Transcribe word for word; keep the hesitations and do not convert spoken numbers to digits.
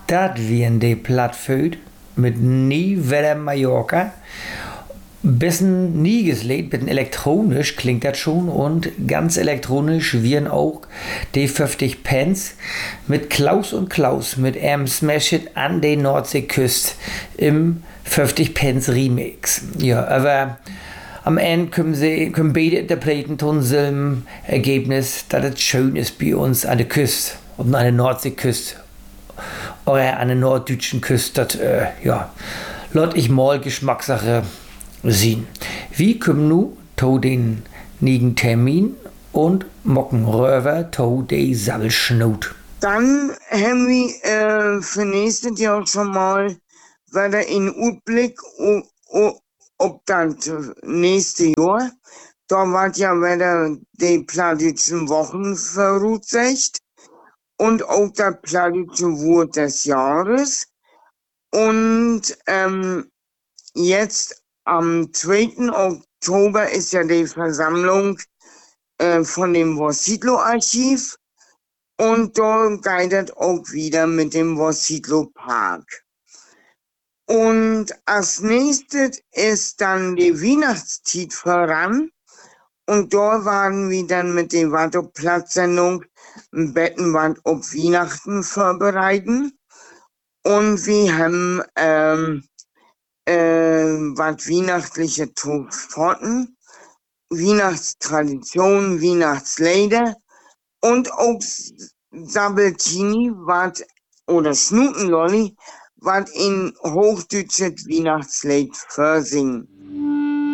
Dat wien de Plattfüd mit Nie Wetter Mallorca. Bisschen nie geslet, bisschen elektronisch klingt das schon und ganz elektronisch wiren auch die fünfzig Pence mit Klaus und Klaus mit einem Smash It an der Nordseeküste im fünfzig Pence Remix. Ja, aber am Ende können sie, können beide Interpreten tun selben Ergebnis, dass es schön ist bei uns an der Küste, und an der Nordseeküste oder an der norddeutschen Küste, das, äh, ja, lot ich mal Geschmackssache sehen. Wie kommen nu to den nigen Termin und mocken Röver to de Sabbelschnut? Dann haben wir äh, für nächstes Jahr schon mal wieder in Utblick, ob das nächste Jahr, da wird ja wieder die plattdütschen Wochen verrutscht und auch das plattdütsche Wort des Jahres. Und ähm, jetzt am zweiten Oktober ist ja die Versammlung äh, von dem Vossitlo-Archiv und da geht es auch wieder mit dem Vossitlo-Park. Und als nächstes ist dann die Weihnachtszeit voran und da waren wir dann mit der Warteplatz-Sendung Bettenwand auf Weihnachten vorbereiten und wir haben ähm, äh, was weihnachtliche Torten, Weihnachtstraditionen, Weihnachtslieder und auch Sabbeltini, wat, oder Schnutenlolli, was in hochdeutsches Weihnachtslied vorsingen.